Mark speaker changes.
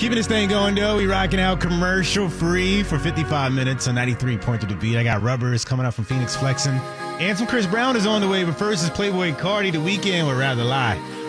Speaker 1: Keeping this thing going, though. We rocking out commercial free for 55 minutes on 93.3 The Beat. I got Rubbers coming up from Phoenix Flexing. And some Chris Brown is on the way, but first is Playboy Cardi, The Weeknd would rather lie.